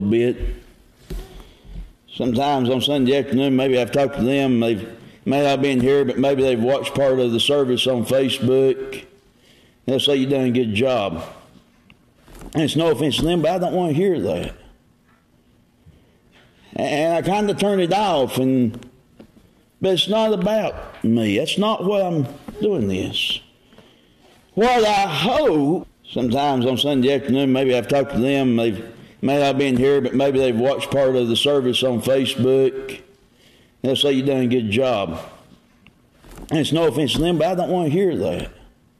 bit. Sometimes on Sunday afternoon, maybe I've talked to them. They may not have been here, but maybe they've watched part of the service on Facebook. They'll say you done a good job. And it's no offense to them, but I don't want to hear that. And I kind of turned it off, but it's not about me. That's not why I'm doing this. What I hope, sometimes on Sunday afternoon, maybe I've talked to them. They may not have been here, but maybe they've watched part of the service on Facebook. They'll say you done a good job. And it's no offense to them, but I don't want to hear that.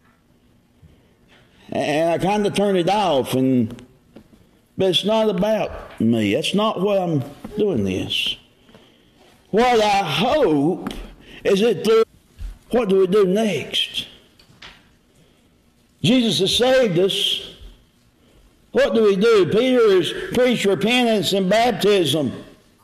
And I kind of turned it off, but it's not about me. That's not why I'm doing this. What I hope is that what do we do next? Jesus has saved us. What do we do? Peter has preached repentance and baptism,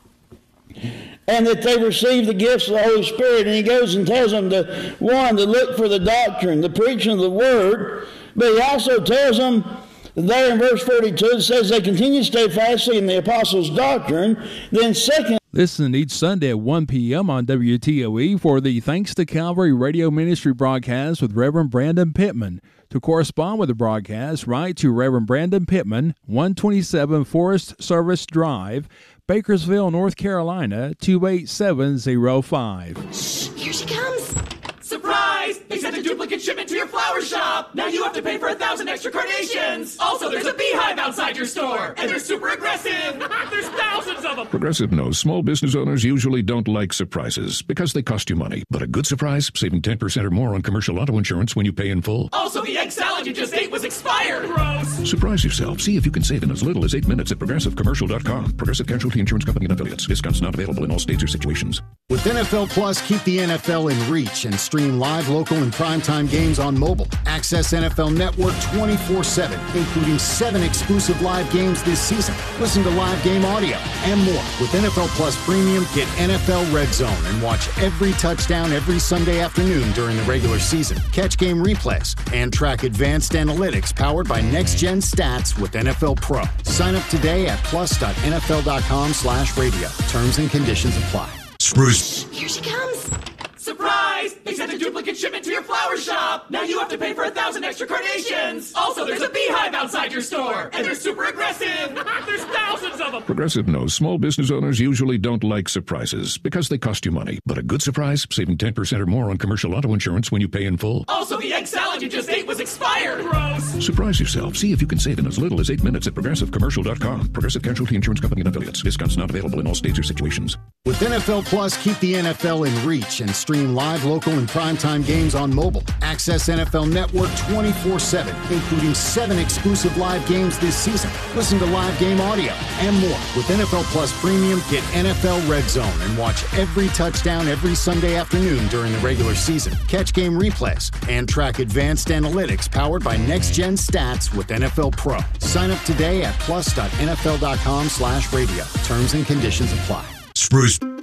and that they receive the gifts of the Holy Spirit. And he goes and tells them to look for the doctrine, the preaching of the word. But he also tells them there in verse 42, it says they continue steadfastly in the apostles' doctrine. Then second, listen each Sunday at 1 p.m. on WTOE for the Thanks to Calvary radio ministry broadcast with Reverend Brandon Pittman. To correspond with the broadcast, write to Reverend Brandon Pittman, 127 Forest Service Drive, Bakersville, North Carolina, 28705. Shh, here she comes. Surprise! They sent a duplicate shipment to your flower shop! Now you have to pay for 1,000 extra carnations! Also, there's a beehive outside your store! And they're super aggressive! There's thousands of them! Progressive knows small business owners usually don't like surprises because they cost you money. But a good surprise, saving 10% or more on commercial auto insurance when you pay in full. Also, the egg salad you just ate was expired! Gross! Surprise yourself. See if you can save in as little as 8 minutes at ProgressiveCommercial.com. Progressive Casualty Insurance Company and Affiliates. Discounts not available in all states or situations. With NFL Plus, keep the NFL in reach and stream live, local, and primetime games on mobile. Access NFL Network 24/7, including 7 exclusive live games this season. Listen to live game audio and more. With NFL Plus Premium, get NFL Red Zone and watch every touchdown every Sunday afternoon during the regular season. Catch game replays and track advanced analytics powered by Next Gen Stats with NFL Pro. Sign up today at plus.nfl.com/radio. Terms and conditions apply. Spruce. Here she comes. Surprise! They sent a duplicate shipment to your flower shop! Now you have to pay for 1,000 extra carnations! Also, there's a beehive outside your store! And they're super aggressive! There's thousands of them! Progressive knows small business owners usually don't like surprises because they cost you money. But a good surprise, saving 10% or more on commercial auto insurance when you pay in full. Also, the egg salad you just ate was expired! Gross! Surprise yourself. See if you can save in as little as 8 minutes at ProgressiveCommercial.com. Progressive Casualty Insurance Company and Affiliates. Discounts not available in all states or situations. With NFL Plus, keep the NFL in reach and stream live, local, and primetime games on mobile. Access NFL Network 24/7, including 7 exclusive live games this season. Listen to live game audio and more. With NFL Plus Premium, get NFL Red Zone and watch every touchdown every Sunday afternoon during the regular season. Catch game replays and track advanced analytics powered by Next Gen Stats with NFL Pro. Sign up today at plus.nfl.com/radio. Terms and conditions apply. Spruce.